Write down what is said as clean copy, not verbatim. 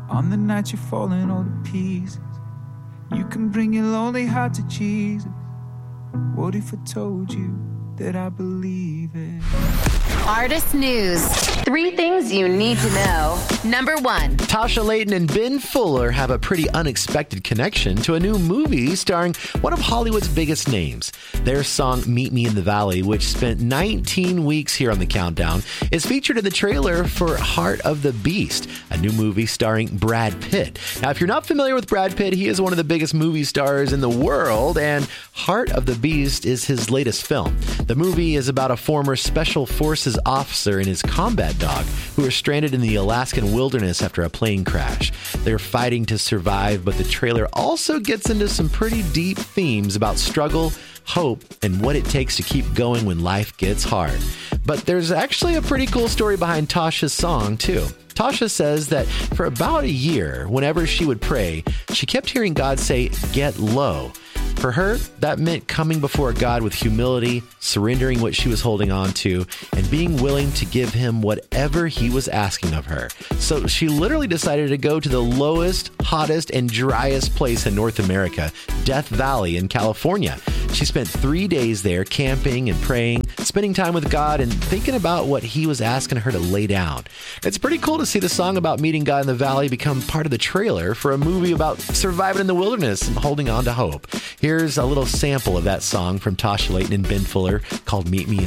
On the night you're falling all to pieces, you can bring your lonely heart to Jesus. What if I told you that I believe it? Artist News. 3 things you need to know. Number 1. Tasha Layton and Ben Fuller have a pretty unexpected connection to a new movie starring one of Hollywood's biggest names. Their song Meet Me in the Valley, which spent 19 weeks here on the countdown, is featured in the trailer for Heart of the Beast, a new movie starring Brad Pitt. Now, if you're not familiar with Brad Pitt, he is one of the biggest movie stars in the world, and Heart of the Beast is his latest film. The movie is about a former Special Forces officer and his combat dog who are stranded in the Alaskan wilderness after a plane crash. They're fighting to survive, but the trailer also gets into some pretty deep themes about struggle, hope, and what it takes to keep going when life gets hard. But there's actually a pretty cool story behind Tasha's song, too. Tasha says that for about a year, whenever she would pray, she kept hearing God say, "Get low." For her, that meant coming before God with humility, surrendering what she was holding on to, and being willing to give him whatever he was asking of her. So she literally decided to go to the lowest, hottest, and driest place in North America, Death Valley in California. She spent 3 days there camping and praying, spending time with God, and thinking about what he was asking her to lay down. It's pretty cool to see the song about meeting God in the valley become part of the trailer for a movie about surviving in the wilderness and holding on to hope. Here's a little sample of that song from Tasha Layton and Ben Fuller called Meet Me